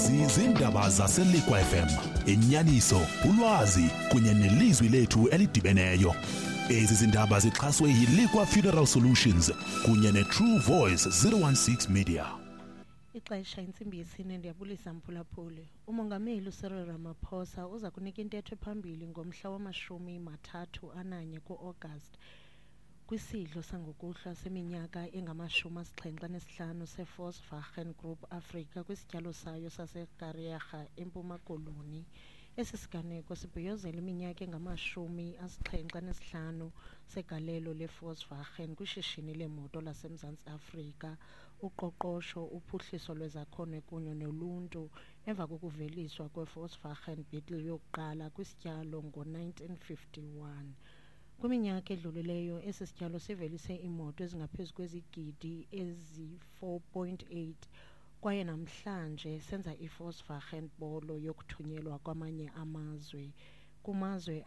Ezi zindaba zaseLikwa FM, inyaniso, ulwazi kunye nelizwi lethu elidibeneyo. Ezi zindaba zixhaswe yiLikwa Funeral Solutions kunye neTrue Voice 016 Media. Ixesha intsimbi yesine ndiyabulisa mphulaphuli. Umongameli uCyril Ramaphosa uza kunika intetho phambili ngomhla wama-31 ku-August kwisidlo sangokuhlwa seminyaka engama-75 seVolkswagen Group Africa kwisityalo sayo saseKariyagha eMpuma Koloni. Esi siganeko sibhiyozela iminyaka engama-75 segalelo leVolkswagen kwishishini leemoto laseMzantsi Afrika, uqoqosho, uphuhliso lwezakhono kunye noluntu emva kokuveliswa kweVolkswagen Beetle yokuqala kwisityalo ngo-1951. Kwiminyaka edlulileyo esi sityalo sivelise iimoto ezingaphezu kwezigidi ezi-4.8 kwaye namhlanje senza iVolkswagen Polo yokuthunyelwa kwamanye amazwe kumazwe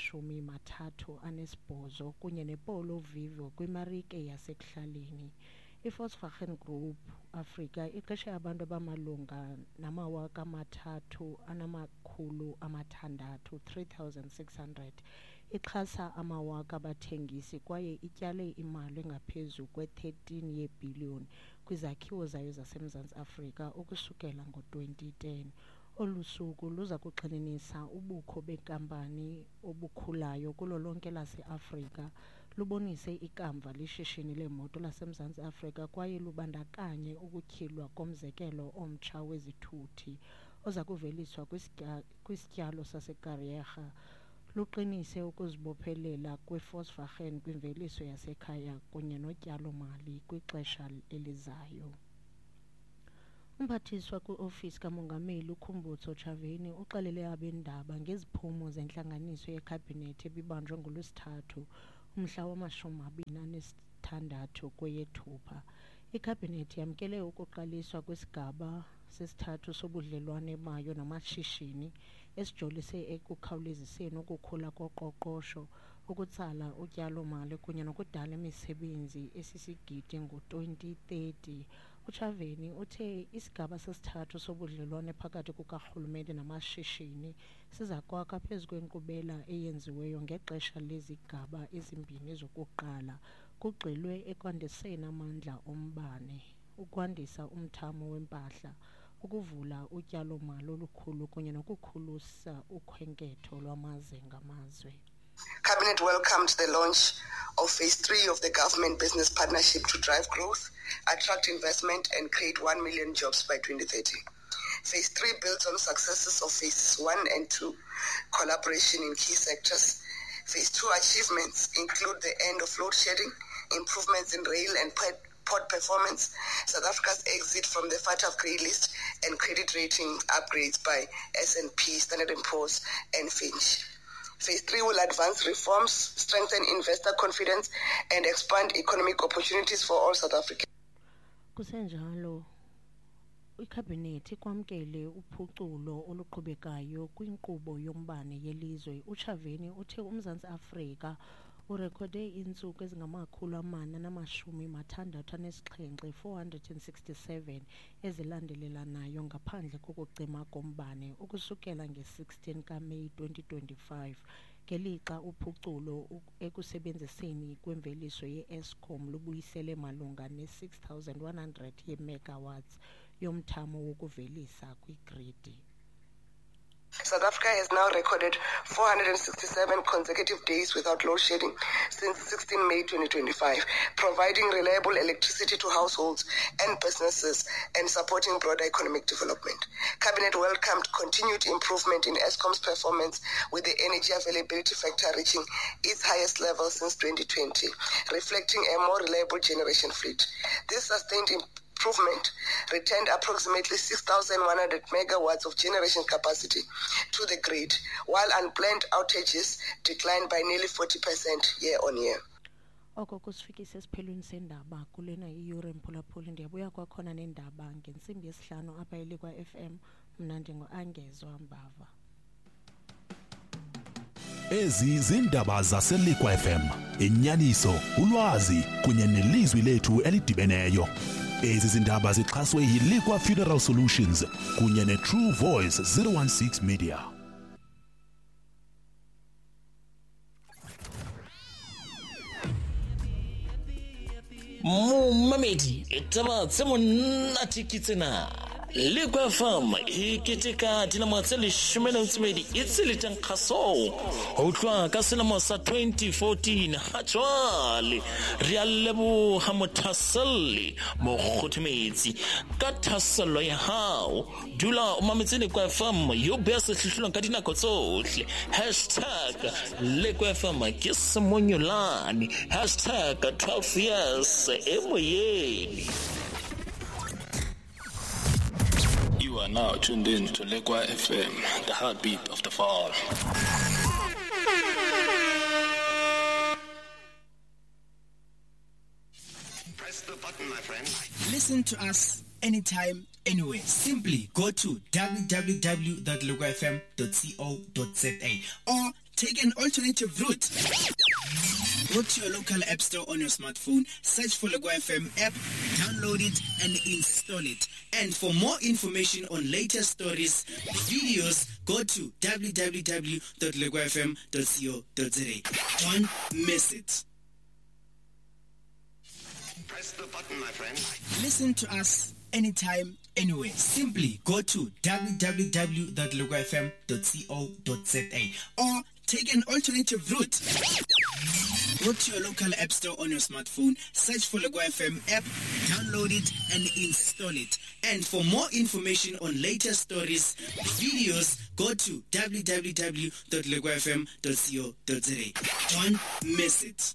angama-38 kunye nePolo Vivo kwimarike yasekuhlaleni. iVolkswagen Group Africa iqeshe abantu abamalunga nama-3,600, ixhasa amawaka abathengisi kwaye ityale imali engaphezu kwe-13 yeebhiliyoni kwizakhiwo zayo zaseMzantsi Afrika ukusukela ngo-2010. Olu suku luza kugxininisa ubukho benkampani obukhulayo kulo lonke laseAfrika, lubonise ikamva leshishini leemoto laseMzantsi Afrika kwaye lubandakanye ukutyhilwa komzekelo omtsha wezithuthi oza kuveliswa kwisityalo saseKariyagha. Luqinise ukuzibophelela kweVolkswagen kwimveliso yasekhaya kunye notyalo-mali kwixesha elizayo. Umphathiswa kwiofisi kamongameli uKhumbudzo Ntshavheni uxelele abendaba ngeziphumo zentlanganiso yekhabhinethi ebibanjwe ngoLwesithathu umhla wama-26 kweyeThupha. Ikhabhinethi yamkele ukuqaliswa kwesigaba sesithathu sobudlelwane bayo namashishini esijolise ekukhawuleziseni ukukhula koqoqosho, ukutsala utyalo-mali kunye nokudala imisebenzi esisigidi ngo-2030. uNtshavheni uthe isigaba sesithathu sobudlelwane phakathi kukarhulumente namashishini siza kwakha phezu kwenkqubela eyenziweyo ngexesha lezigaba ezimbini zokuqala. Kugxilwe ekwandiseni amandla ombane, ukwandisa umthamo wempahla, ukuvula utyalo-mali olukhulu kunye nokukhulusa ukhenketho lwamazwe ngamazwe. Cabinet welcomed the launch of Phase 3 of the Government Business Partnership to drive growth, attract investment and create 1 million jobs by 2030. Phase 3 builds on successes of Phases 1 and 2, collaboration in key sectors. Phase 2 achievements include the end of load shedding, improvements in rail and port performance, South Africa's exit from the FATF grey list, and credit rating upgrades by S&P, Standard & Poor's and Fitch. Phase 3 will advance reforms, strengthen investor confidence and expand economic opportunities for all South Africans. Kusenjalo, ikhabhinethi kwamkele uphuculo oluqhubekayo kwinkqubo yombane yelizwe. uNtshavheni uthe uMzantsi Afrika urekhode iintsuku ezingama-467 467 ezilandelelanayo ngaphandle kokucima kombane ukusukela nge-16 kaMeyi 2025, ngelixa uphuculo ekusebenziseni kwemveliso ye-Eskom lubuyisele malunga ne-6,100 yemegawatts yomthamo wokuvelisa kwigridi. South Africa has now recorded 467 consecutive days without load shedding since 16 May 2025, providing reliable electricity to households and businesses and supporting broader economic development. Cabinet welcomed continued improvement in Eskom's performance, with the energy availability factor reaching its highest level since 2020, reflecting a more reliable generation fleet. This sustained improvement returned approximately 6,100 megawatts of generation capacity to the grid, while unplanned outages declined by nearly 40% year on year. Oko kusifikisa esiphelweni sendaba kulena iyure mphulaphuli. Ndiyabuya kwakhona nendaba ngentsimbi yesihlanu apha eLikwa FM. Mna ndingu-Angezwa Mbava. Ezi zindaba zaseLikwa FM, inyaniso, ulwazi kunye nelizwi lethu elidibeneyo. Ezi zindaba zixhaswe yiLikwa Funeral Solutions kunye neTrue Voice 016 Media. Mamedi, taba tse monate ke tsena. Likwa FM e keteka dinamo tse 12 e tseletsang kgaso ho tloha ka selemo sa 2014 ha jwale re a leboha mothaseli mokgothometsi ka thaselo ya hao dula o mametse Likwa FM yo beha sehlohlolong ka dinako tsohle #Likwa FM ke semonyolane #12 years emoyeni. You are now tuned in to Likwa FM, the heartbeat of the fall. Press the button, my friend. Listen to us anytime, anywhere. Simply go to www.likwafm.co.za or take an alternative route. Go to your local app store on your smartphone, search for Likwa FM app, download it and install it. And for more information on latest stories, videos, go to www.likwafm.co.za. Don't miss it. Press the button, my friend. Listen to us anytime, anywhere. Simply go to www.likwafm.co.za or take an alternative route. Go to your local app store on your smartphone, search for Likwa FM app, download it and install it. And for more information on latest stories, videos, go to www.likwafm.co.za. Don't miss it.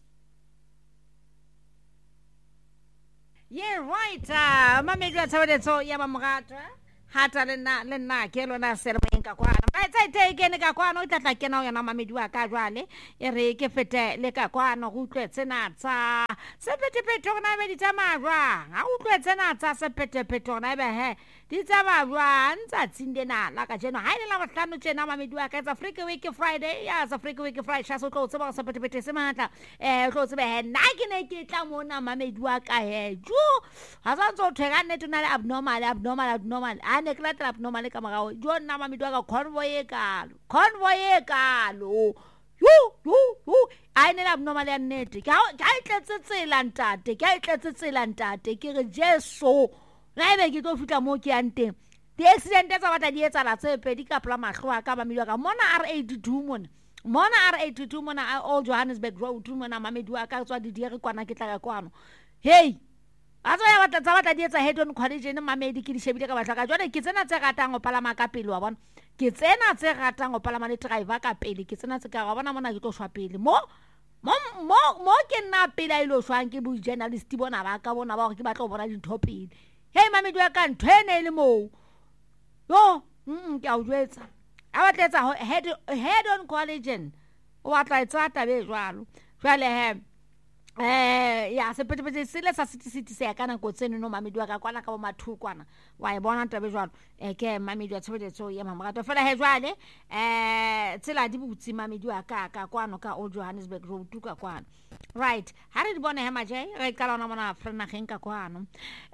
Yeah, right. Mamedi wa tsaweletso ya mamogata. Hata lena ke lona sermenka kwana ba tsaite ke ne ka kwana o tlatla ke na o yana mamedi wa ka jwale e re ke fete le ka kwana go utlwetsena tsa sepetepetong na be di tsamajwa ga utlwetsena tsa sepetepetong na be he di tsamajwa ntsa tsindena la ka jeno ha ile la bohlano tsena mamedi wa ka tsa Africa Week Friday ya tsa Africa Week Friday sha so tlo tseba sepetepete se matla tlo tsebe he nna ke ne ke tla mona mamedi wa ka he ju ha sa ntso thega nne tona le abnormal ne kla trap normal ka magao jo nna mamedi wa ka convoy e kalo yu a ne la abnormal ya nnete ka itletse tsela ntate ke re jeso na be ke tlo fitla mo ke yanteng di accident tsa batla di etsa la tse pedi ka pla mahlo ka mamedi wa ka mona R82 mona Old Johannesburg Road mona mamedi wa ka tswa di dire kwana ke tla ka kwano hey Azo ya batla di etsa head on college ne mamedi ke di shebile ka batla ka jone ke tsena tse ratang go palama ka pele wa bona ke tsena tse ratang go palama le driver ka pele ke tsena tse ka ga bona mona ke tlo shwa pele mo ke nna pele ile shwang ke bu journalist bona ba ka bona ba go ke batla go bona dintho pele hey mamedi wa ka nthwene le mo yo ke a utlwetsa a batletsa head on college o batla etsa tabe jwalo jwale he ya sepetepete sele sa city se ya kana go tseno no mamedi wa ka kwana ka bo mathu kwana wa e bona tabe jwalo ke mamedi wa tshebetso ya mamagatwa fela he jwale tsela di butsi mamedi wa ka kwano ka Old Johannesburg Road tuka kwana right ha re di bona he maje re kala ona mona frena genka kwano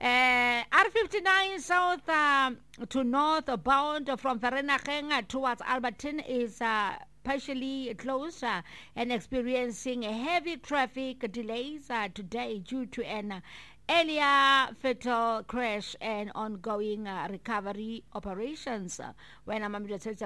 R59 south to north bound from Vereeniging towards Alberton is partially closed and experiencing heavy traffic delays today due to an earlier fatal crash and ongoing recovery operations. When I'm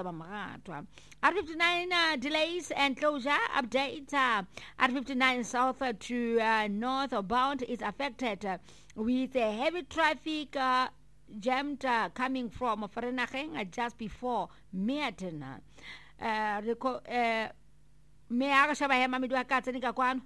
R59 delays and closure update. R59 south to northbound is affected with heavy traffic jammed coming from Vereeniging just before Meerton. Me aga shaba he mamedi wa ka tsene ka kwano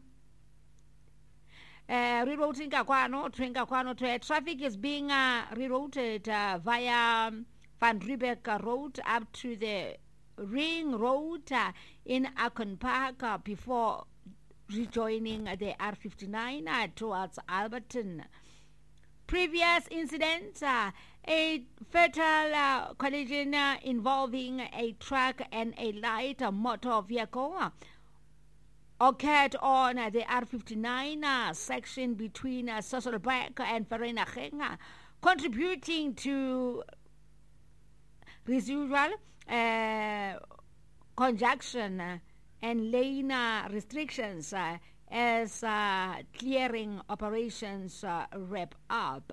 rerouting ka kwano traffic is being rerouted via Van Riebeeck Road up to the Ring Road in Akon Park before rejoining the R59 towards Alberton. Previous incidents A fatal collision involving a truck and a light motor vehicle occurred on the R59 section between Sasolburg and Vereeniging, contributing to residual conjunction and lane restrictions as clearing operations wrap up.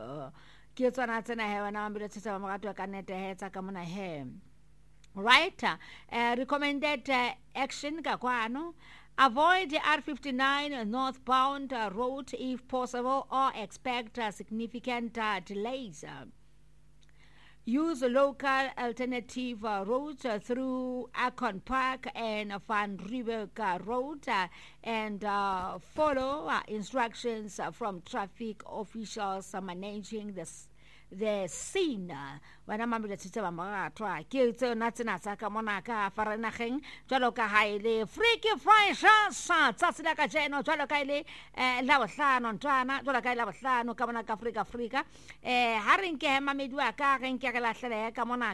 Right? Recommended action kakwano. Avoid the R59 northbound road if possible or expect significant delays. Use local alternative roads through Akon Park and Van Riebeek Road and follow instructions from traffic officials managing the scene. When I'm able to tell my try, kill to Natsina Monaka, Faranaching, Jaloka Haile, Freaky French, Tatsilaka Jeno, Jalokaile, Lavasan on Trana, Jolakai Lavasan, Kamanaka Frika, Harinke, Mamiduaka, and Kakala,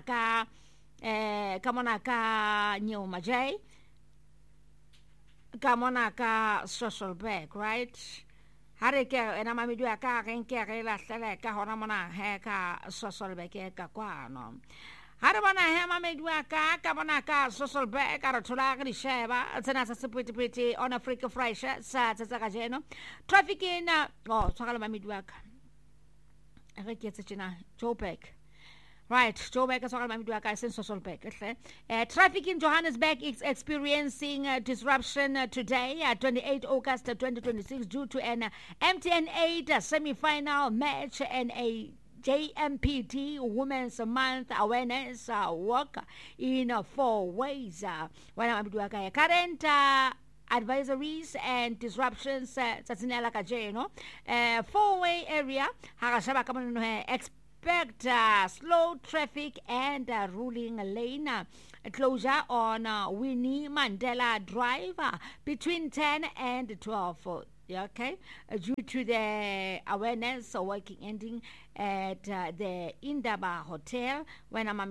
Kamonaka, New Majay, Kamonaka social bag, right? Harike and Amamidu a car and Kerala Seleka Honamana Heka social beke quano. Haramana Hamameduaka, Kamanaka, social bag, Aratulari Sheba, Zanasa pretty on a freak of fresh, Satsakajeno. Traffic in Salamamiduaka. I think it's Jopek. Right, Joburg is all my social back. Traffic in Johannesburg is experiencing disruption today, 28 August 2026, due to an MTN 8 semi-final match and a JMPT Women's Month awareness walk in 4 ways. Current advisories and disruptions, 4-way area, expect slow traffic and ruling lane closure on Winnie Mandela Drive between 10 and 12. Okay, due to the awareness working ending at the Indaba Hotel when I'm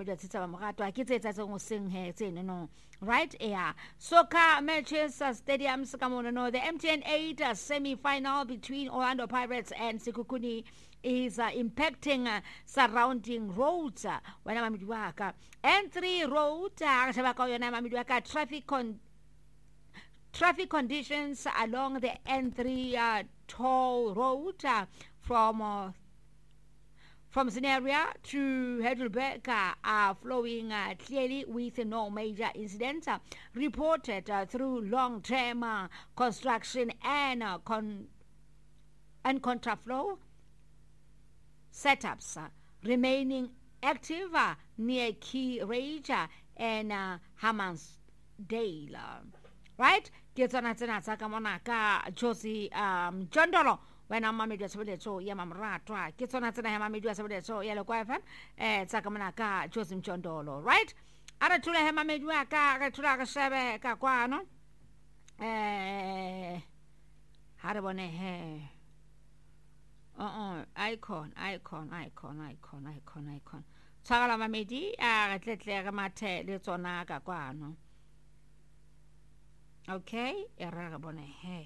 right? Yeah, soccer matches, stadiums. Come on, the MTN 8 semi-final between Orlando Pirates and Sekhukhune is impacting surrounding roads. When I'm N3 road, traffic conditions along the N3 toll road from Zenaria to Heidelberg are flowing clearly with no major incidents reported through long-term construction and contraflow setups remaining active near Key Ridge and Hammarsdale. Right? Josie Jondolo. When I'm mammy just with it, so Yamamra try. Kitsona Hamami just with it, so Yellow Quaffan, Sakamanaka, Joseph Jondolo. Right? Aratula Hamameduaka, Ratula Sabe, Caquano. Harabone hair. Icon. Sagala Mamedi, Letler Mate, Litona Caquano. Okay, Erabone hair.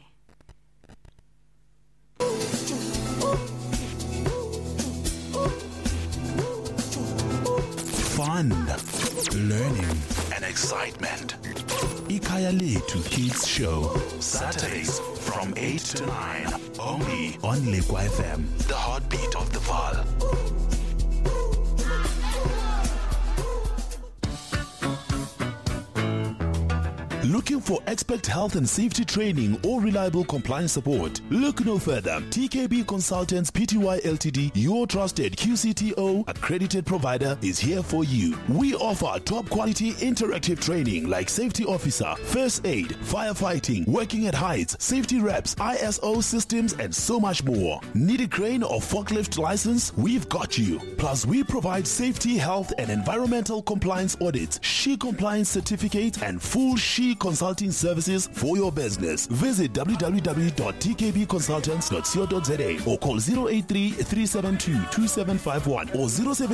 Fun, learning, and excitement. Ikhaya Lethu Kids Show, Saturdays from 8 to 9, only on Lekwa FM, the heartbeat of the Vaal. Looking for expert health and safety training or reliable compliance support? Look no further. TKB Consultants Pty Ltd, your trusted QCTO accredited provider, is here for you. We offer top quality interactive training like safety officer, first aid, firefighting, working at heights, safety reps, ISO systems, and so much more. Need a crane or forklift license? We've got you. Plus, we provide safety, health, and environmental compliance audits, SHE compliance certificates, and full SHE TKB Consulting Services for your business. Visit www.tkbconsultants.co.za or call 083-372-2751 or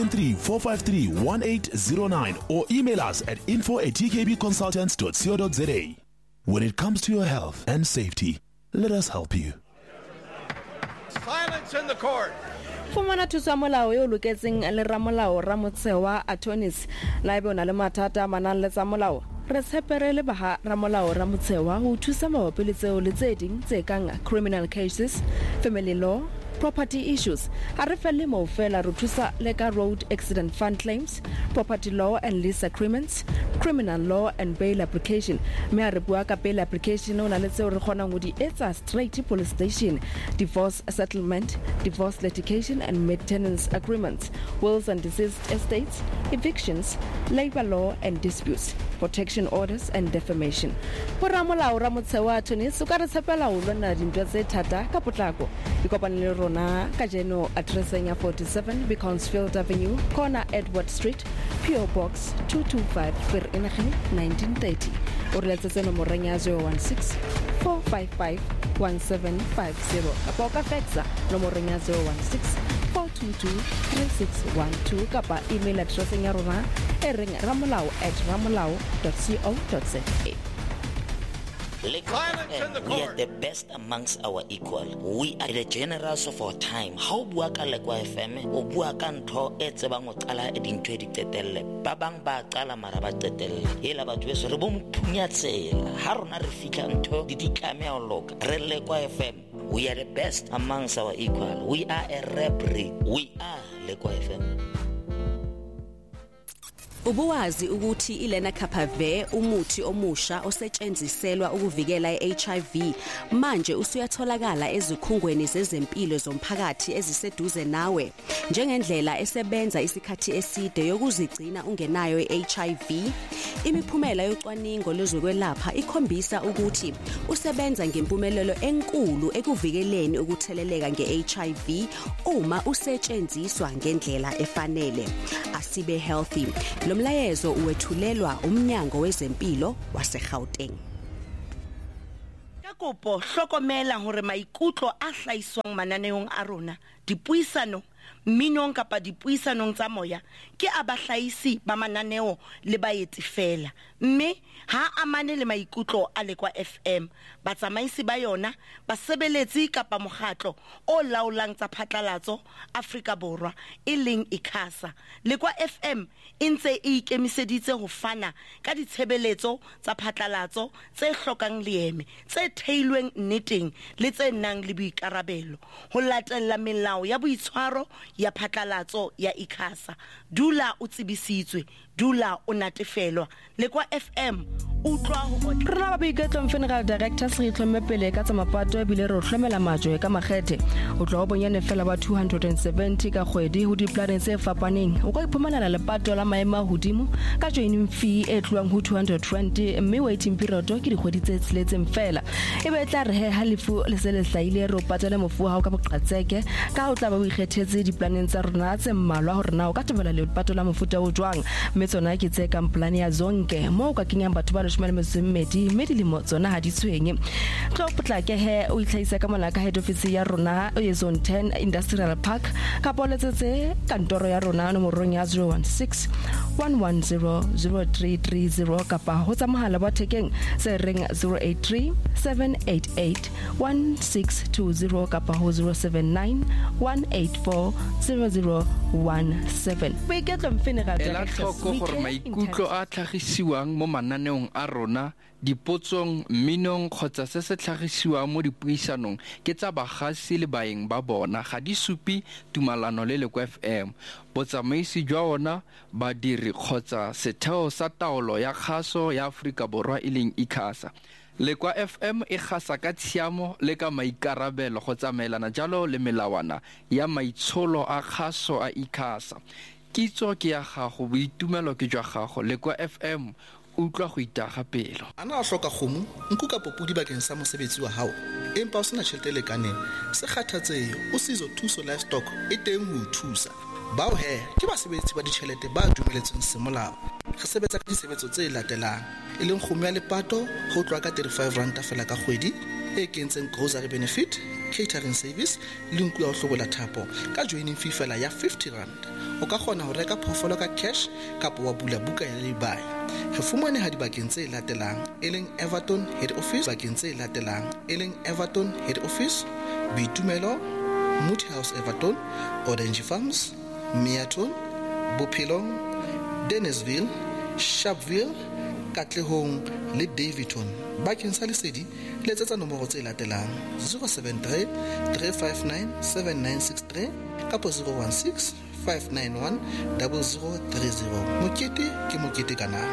073-453-1809 or email us at info@tkbconsultants.co.za. When it comes to your health and safety, let us help you. Silence in the court. Fumana thusa molao yo loketseng le ramolao Ramotsewa attorneys la ebe ona le mathata manang le tsa molao re tshepere le ba ramolao Ramotsewa ho thusa mabapi le tseo le tse ding tse kang criminal cases, family law, property issues. Ha re felle mo fela re thusa le ka road accident fund claims, property law and lease agreements, criminal law and bail application. Me a re bua ka bail application ona le tseo re kgona go di etsa straight to police station, divorce settlement, divorce litigation and maintenance agreements, wills and deceased estates, evictions, labor law and disputes, protection orders and defamation. Poramolao Ramotsewa attorneys o ka re tshepela ho lwana dintwa tse thata ka potlako. Ikopane le rona ka jeno addressing ya 47 Beaconsfield Avenue, corner Edward Street, PO Box 225 Vereeniging 1930. O re letsetse nomoreng ya 016 455 1750 kapa o ka faxa nomoreng ya 016 422 3612 kapa email addressing ya rona e reng ramolao@ramolao.co.za. We are the best amongst our equal. We are the generals of our time. How bua ka Lekwa FM o bua ka ntho e tsebang o qala e dintho di tetelle ba bang ba qala mara ba tetelle ela batho beso re bo mothunya tsela ha rona re fitla ntho di ditlame a loka re Lekwa FM. We are the best amongst our equal. We are a rap breed. We are Lekwa FM. Ubuwazi ukuthi ilenacapavir umuthi omusha osetshenziselwa ukuvikela iHIV manje usuyatholakala ezikhungweni zezempilo zomphakathi eziseduze nawe njengendlela esebenza isikhathi eside yokuzigcina ungenayo iHIV. Imiphumela yocwaningo lwezokwelapha ikhombisa ukuthi usebenza ngempumelelo enkulu ekuvikeleni ukutheleleka ngeHIV uma usetshenziswa ngendlela efanele. Asibe healthy. Lo mlayezo uwethulelwa umnyango wezempilo waseGauteng. Ka kopo hlokomela hore maikutlo a hlaiswang mananeong a rona dipuisano minong kapa dipuisanong tsa moya ke abahlaisi ba mananeo le baetsi fela mme ha amane le maikutlo a Lekwa FM batsamaisi ba yona basebeletsi kapa mokgatlo o laolang tsa phatlalatso Afrika Borwa e leng ICASA. Lekwa FM intse e ikemiseditse ho fana ka ditshebeletso tsa phatlalatso tse hlokang leeme tse theilweng nneteng le tse nang le boikarabelo ho latella melao ya boitshwaro ya phatlalatso ya ICASA. Dula o tsebisitswe, dula o natefelwa. Lekwa FM utlwa ho rena ba boiketlo General Director se itlhomme pele ka tsa mapato bile re hlomela majwe ka makgethe o tlo bonyane fela ba 270 ka kgwedi ho diplaneng tse fapaneng o ka iphumana le pato la maema hodimo ka joining fee e tlwang ho 220 mme waiting period ke dikgwedi tse tsiletseng fela e be tla re ha lefu le se le hlaile re o patela mofu ha o ka boqatseke ka o tla ba o ikgethetse diplaneng tsa rona tse mmalwa hore na o ka tebela le pato la mofuta o jwang mme tsona ke tse ka plan ya zonke mo ka kenyang batho ba Mmedi medilimo tsona ha di tshwenye tlo potlake he o itlhaisa ka mona ka head office ya rona o Zone 10 Industrial Park ka poletsetse kantoro ya rona nomorong ya 016 110 0330 kapa ho tsa mohala wa thekeng se reng 083 788 1620 kapa ho 079 184 0017 Boiketlo General Director gore maikutlo a tlhagisiwang mo mananeong a rona dipotsong minong kgotsa se se tlhagisiwa mo dipuisanong ke tsa bagasi le baeng ba bona ga di supi tumalano le Lekwa FM botsamaisi jwa ona badiri kgotsa setheo sa taolo ya kgaso ya Afrika Borwa e leng ICASA. Lekwa FM e gasa ka tshiamo le ka maikarabelo go tsamaelana jalo le melawana ya maitsholo a kgaso a ICASA. Kitso ke ya gago boitumelo ke jwa gago Lekwa FM utlwa go itaga pelo ana a hloka kgomo nku ka popudi bakeng sa mosebetsi wa hao empa o sena tšhelete le kaneng se kgathatseyo o sizo thuso livestock e teng ho thusa bao he ke basebetsi ba ditšhelete ba dumeletseng semolao re sebetsa ka disebetso tse latelang e leng kgomo ya lepato go tloa ka 35 ranta fela ka kgwedi e kentseng grocery benefit, catering service le nku ya go hlobola thapo ka joining fee fela ya 50 rand. O ka kgona ho reka phoofolo ka cash kapa wa bula buka ya lay-by. Re fumaneha dibakeng tse latelang e leng Everton Head Office, bakeng tse latelang e leng Everton Head Office, Boitumelo, Moody House Everton, Orange Farms, Meaton, Bophelong, Dennisville, Sharpeville, Katlehong le Davidton. Bakeng sa lesedi letsetsa nomoro tse latelang 073 359 7963 kapa 016 591 0030. Mokete ke mokete ka nako.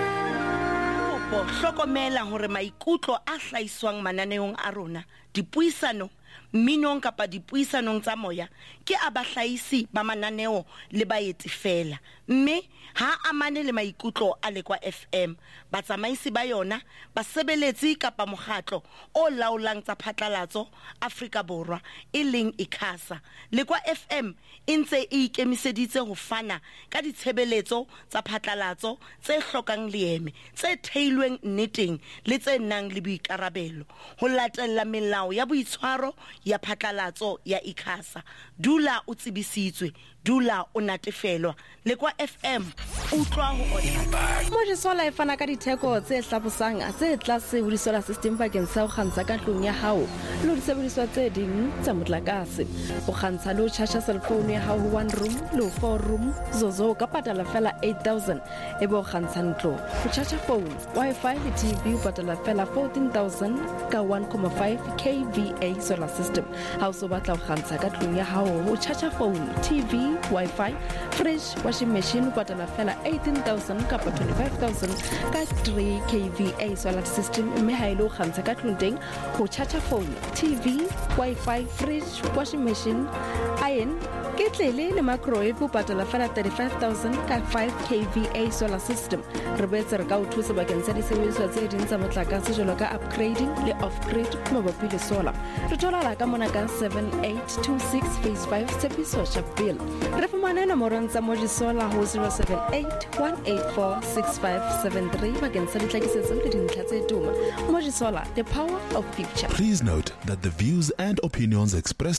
Kopo hlokomela hore maikutlo a hlaiswang mananeong a rona, dipuisano, minong kapa dipuisanong tsa moya ke a bahlaisi ba mananeo le baeti fela, mme ha amane le maikutlo a Lekwa FM. Batsamaisi ba yona, basebeletsi kapa mokgatlo o laolang tsa phatlalatso Afrika Borwa e leng ICASA. Lekwa FM e ntse e ikemiseditse ho fana ka ditshebeletso tsa phatlalatso tse hlokang leeme, tse theilweng nneteng le tse nang le boikarabelo, ho latella melao ya boitshwaro ya phatlalatso ya ICASA. Dula o tsebisitswe, dula o natefelwa. Lekwa FM utlwa ho ona. Mojisola e fana ka ditheko tse hlabosang tse tlase ho disolar system bakeng sa ho kgantsha ka tlung ya hao le disebediswa tse ding tsa motlakase. O kgantsha le ho charge cell phone ya hao 1 room le 4 room zozo ka patala fela 8000 e bo kgantsha ntlo. Ho charge phone, Wi-Fi le TV patala fela 14000 ka 1.5 kVA solar system. Ha o so batla ho kgantsha ka tlung ya hao ho charge phone, TV, Wi-Fi, fridge, washing machine patala fela 18000 kapa 25000 ka 3 kVA solar system. Mme ha ile ho kgantsha ka tlung teng ho charge phone, TV, Wi-Fi, fridge, washing machine, iron, ketlele le microwave patala fela 35000 ka 5 kVA solar system. Re boetse re ka o thusa bakeng sa disebediswa tse ding tsa motlakase jwalo ka upgrading le off-grid mabapi le solar. Re thola ka mona ka 7826 phase 5 Tshepiso Sharpeville. Re fumane nomorong tsa Mojisola ho 078 184 6573 bakeng sa ditlhakisetso le dintlha tse tuma. Mojisola, the power of picture. Please note that the views and opinions expressed